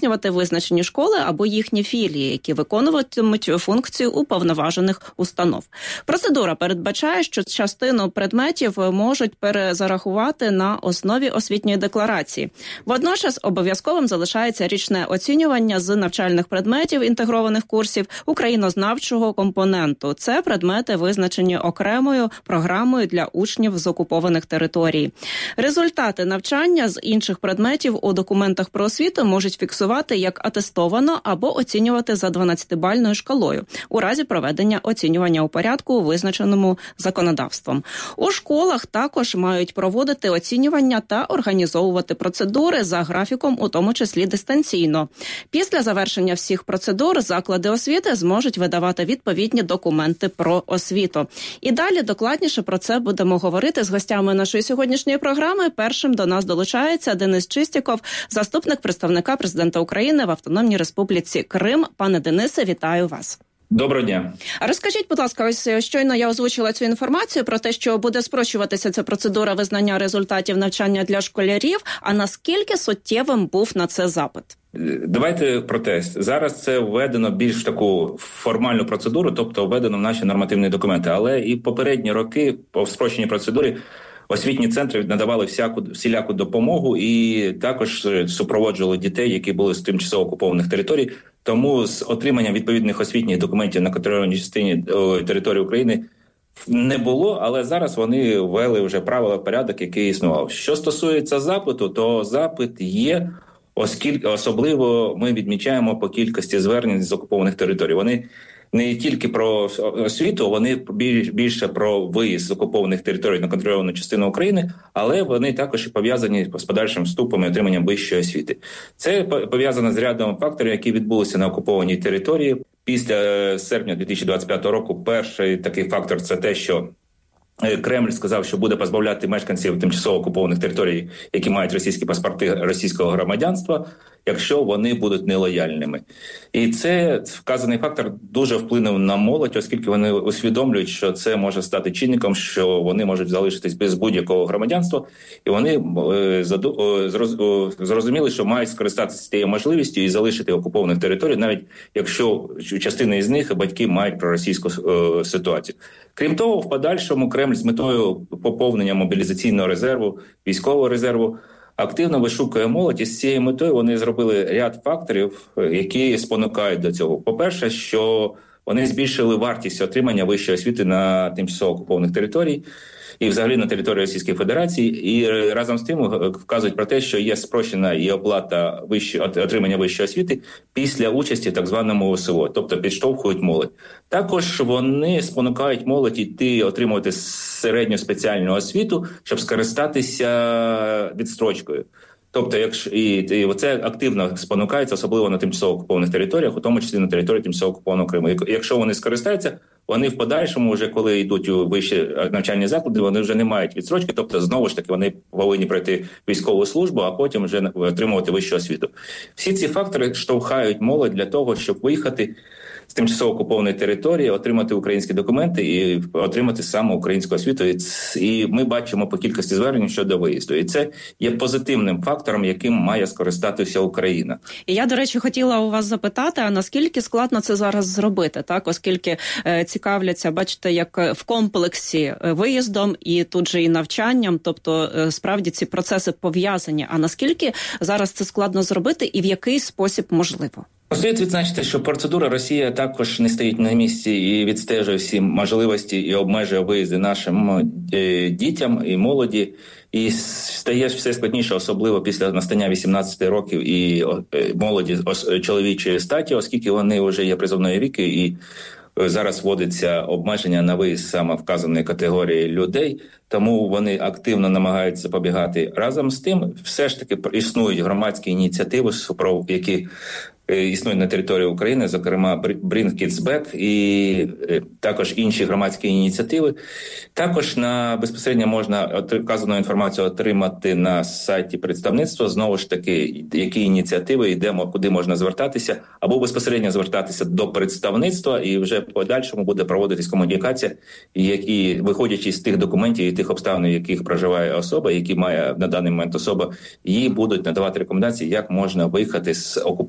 здійснювати визначені школи або їхні філії, які виконуватимуть функцію уповноважених установ. Процедура передбачає, що частину предметів можуть перезарахувати на основі освітньої декларації. Водночас обов'язковим залишається річне оцінювання з навчальних предметів інтегрованих курсів українознавчого компоненту. Це предмети, визначені окремою програмою для учнів з окупованих територій. Результати навчання з інших предметів у документах про освіту можуть фіксувати як атестовано або оцінювати за 12-бальною шкалою у разі проведення оцінювання у порядку, визначеному законодавством. У школах також мають проводити оцінювання та організовувати процедури за графіком, у тому числі дистанційно. Після завершення всіх процедур заклади освіти зможуть видавати відповідні документи про освіту. І далі докладніше про це будемо говорити з гостями нашої сьогоднішньої програми. Першим до нас долучається Денис Чистяков, заступник представника президента України в Автономній Республіці Крим. Пане Денисе, вітаю вас. Доброго дня. А розкажіть, будь ласка, ось щойно я озвучила цю інформацію про те, що буде спрощуватися ця процедура визнання результатів навчання для школярів. А наскільки суттєвим був на це запит? Давайте про те. Зараз це введено більш таку формальну процедуру, тобто введено в наші нормативні документи. Але і попередні роки по спрощеній процедурі освітні центри надавали всіляку допомогу і також супроводжували дітей, які були з тимчасово окупованих територій. Тому з отриманням відповідних освітніх документів на контрольованій частині території України не було, але зараз вони ввели вже правила, порядок, який існував. Що стосується запиту, то запит є, оскільки особливо ми відмічаємо по кількості звернень з окупованих територій. Вони не тільки про освіту, вони більше про виїзд з окупованих територій на контрольовану частину України, але вони також і пов'язані з подальшим вступом і отриманням вищої освіти. Це пов'язано з рядом факторів, які відбулися на окупованій території. Після серпня 2025 року перший такий фактор – це те, що Кремль сказав, що буде позбавляти мешканців тимчасово окупованих територій, які мають російські паспорти російського громадянства, якщо вони будуть нелояльними. І це вказаний фактор дуже вплинув на молодь, оскільки вони усвідомлюють, що це може стати чинником, що вони можуть залишитись без будь-якого громадянства, і вони зрозуміли, що мають скористатися цією можливістю і залишити окупованих територій, навіть якщо частина із них батьки мають проросійську ситуацію. Крім того, в подальшому Кремль з метою поповнення мобілізаційного резерву, військового резерву активно вишукує молодь, і з цією метою вони зробили ряд факторів, які спонукають до цього. По-перше, що вони збільшили вартість отримання вищої освіти на тимчасово окупованих території і взагалі на території Російської Федерації. І разом з тим вказують про те, що є спрощена і оплата отримання вищої освіти після участі в так званому СВО, тобто підштовхують молодь. Також вони спонукають молодь йти отримувати середню спеціальну освіту, щоб скористатися відстрочкою. Тобто, і це активно спонукається, особливо на тимчасово окупованих територіях, у тому числі на території тимчасово окупованого Криму. Якщо вони скористаються, вони в подальшому, вже коли йдуть у вищі навчальні заклади, вони вже не мають відстрочки, тобто знову ж таки вони повинні пройти військову службу, а потім вже отримувати вищу освіту. Всі ці фактори штовхають молодь для того, щоб виїхати з тимчасово окупованої території, отримати українські документи і отримати саме українську освіту. І ми бачимо по кількості звернень щодо виїзду. І це є позитивним фактором, яким має скористатися Україна. І я, до речі, хотіла у вас запитати, а наскільки складно це зараз зробити, так? Оскільки цікавляться, бачите, як в комплексі виїздом і тут же і навчанням, тобто справді ці процеси пов'язані. А наскільки зараз це складно зробити і в який спосіб можливо? Слід відзначити, що процедура Росія також не стоїть на місці і відстежує всі можливості і обмежує виїзди нашим дітям і молоді. І стає все складніше, особливо після настання 18 років і молоді чоловічої статі, оскільки вони вже є призовної віки і зараз вводиться обмеження на виїзд саме вказаної категорії людей, тому вони активно намагаються запобігати. Разом з тим, все ж таки існують громадські ініціативи, які існують на території України, зокрема Bring Kids Back і також інші громадські ініціативи. Також безпосередньо можна вказану інформацію отримати на сайті представництва, знову ж таки, які ініціативи, йдемо, куди можна звертатися, або безпосередньо звертатися до представництва, і вже в подальшому буде проводитись комунікація, і виходячи з тих документів і тих обставин, в яких проживає особа, які має на даний момент особа, їй будуть надавати рекомендації, як можна виїхати з окупації